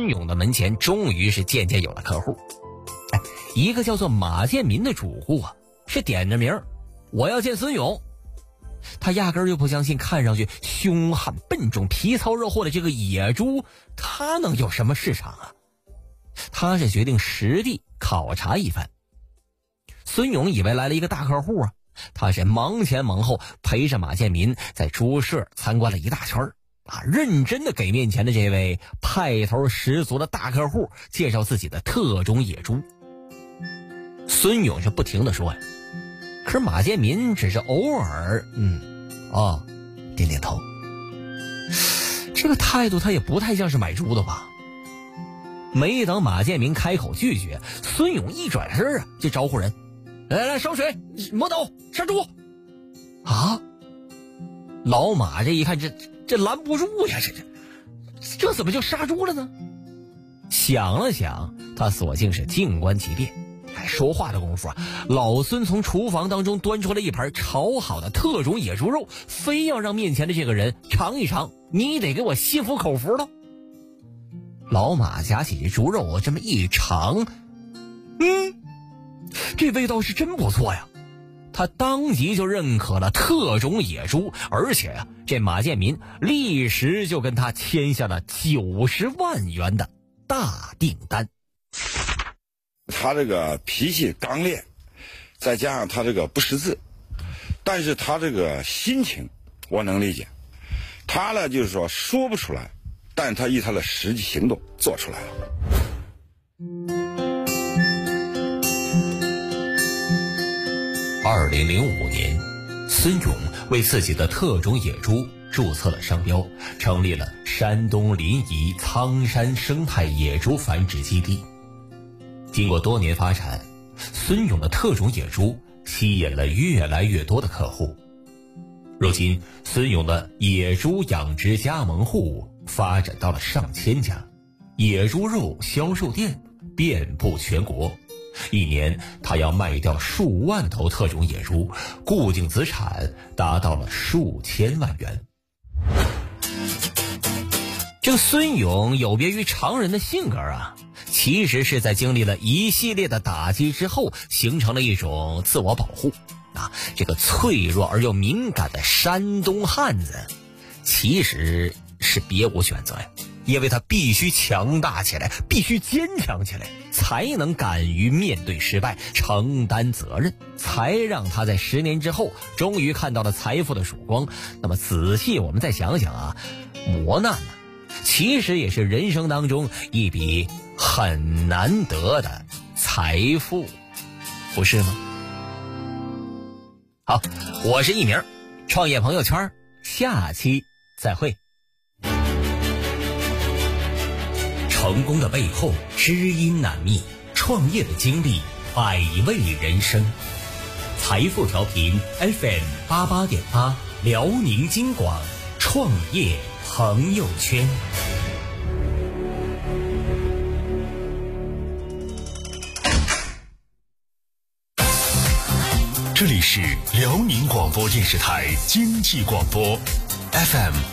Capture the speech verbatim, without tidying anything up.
孙勇的门前终于是渐渐有了客户。哎，一个叫做马建民的主顾啊，是点着名我要见孙勇。他压根儿就不相信看上去凶悍笨重皮糙肉厚的这个野猪他能有什么市场啊。他是决定实地考察一番。孙勇以为来了一个大客户啊，他是忙前忙后陪着马建民在猪舍参观了一大圈啊，认真的给面前的这位派头十足的大客户介绍自己的特种野猪。孙勇是不停的说呀，可是马建民只是偶尔嗯哦点点头。这个态度他也不太像是买猪的吧。没等马建民开口拒绝，孙勇一转身啊就招呼人，来来烧水磨刀杀猪啊。老马这一看，这这拦不住呀，这这这怎么就杀猪了呢？想了想，他索性是静观其变。哎，说话的功夫啊，老孙从厨房当中端出了一盘炒好的特种野猪肉，非要让面前的这个人尝一尝，你得给我心服口服了。老马夹起这猪肉这么一尝，嗯，这味道是真不错呀。他当即就认可了特种野猪，而且啊，这马建民立时就跟他签下了九十万元的大订单。 他这个脾气刚烈，再加上他这个不识字，但是他这个心情我能理解。他呢就是说说不出来，但他以他的实际行动做出来了。 二零零五年，孙勇为自己的特种野猪注册了商标，成立了山东临沂苍山生态野猪繁殖基地。经过多年发展，孙勇的特种野猪吸引了越来越多的客户。如今，孙勇的野猪养殖加盟户发展到了上千家，野猪肉销售店遍布全国。一年他要卖掉数万头特种野猪，固定资产达到了数千万元。这个孙勇有别于常人的性格啊，其实是在经历了一系列的打击之后，形成了一种自我保护啊。这个脆弱而又敏感的山东汉子，其实是别无选择呀。因为他必须强大起来，必须坚强起来，才能敢于面对失败，承担责任，才让他在十年之后终于看到了财富的曙光。那么仔细我们再想想啊，磨难呢，其实也是人生当中一笔很难得的财富，不是吗？好，我是一鸣，创业朋友圈，下期再会。成功的背后知音难觅，创业的经历百味人生。财富调频 F M 八八点八，辽宁京广创业朋友圈。 这里是辽宁广播电视台经济广播 F M